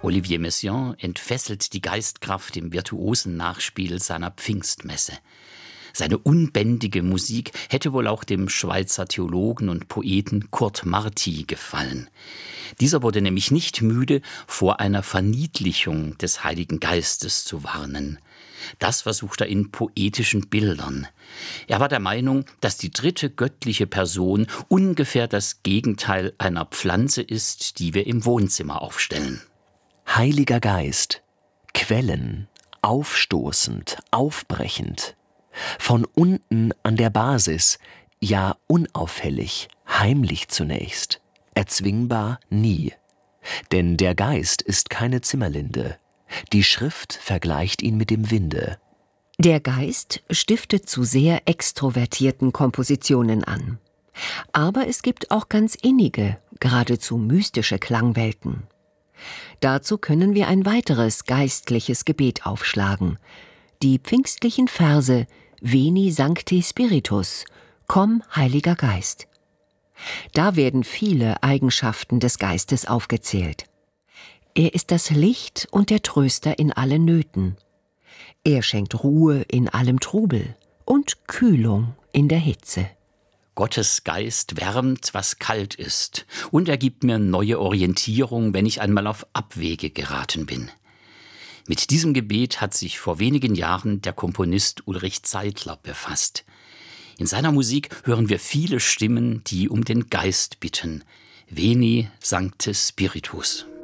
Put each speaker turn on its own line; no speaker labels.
Olivier Messiaen entfesselt die Geistkraft im virtuosen Nachspiel seiner Pfingstmesse. Seine unbändige Musik hätte wohl auch dem Schweizer Theologen und Poeten Kurt Marti gefallen. Dieser wurde nämlich nicht müde, vor einer Verniedlichung des Heiligen Geistes zu warnen. Das versucht er in poetischen Bildern. Er war der Meinung, dass die dritte göttliche Person ungefähr das Gegenteil einer Pflanze ist, die wir im Wohnzimmer aufstellen.
Heiliger Geist, Quellen, aufstoßend, aufbrechend, von unten an der Basis, ja unauffällig, heimlich zunächst, erzwingbar nie. Denn der Geist ist keine Zimmerlinde, die Schrift vergleicht ihn mit dem Winde.
Der Geist stiftet zu sehr extrovertierten Kompositionen an. Aber es gibt auch ganz innige, geradezu mystische Klangwelten. Dazu können wir ein weiteres geistliches Gebet aufschlagen. Die pfingstlichen Verse Veni Sancti Spiritus, komm, Heiliger Geist. Da werden viele Eigenschaften des Geistes aufgezählt. Er ist das Licht und der Tröster in allen Nöten. Er schenkt Ruhe in allem Trubel und Kühlung in der Hitze.
Gottes Geist wärmt, was kalt ist, und er gibt mir neue Orientierung, wenn ich einmal auf Abwege geraten bin. Mit diesem Gebet hat sich vor wenigen Jahren der Komponist Ulrich Zeidler befasst. In seiner Musik hören wir viele Stimmen, die um den Geist bitten. Veni Sancte Spiritus.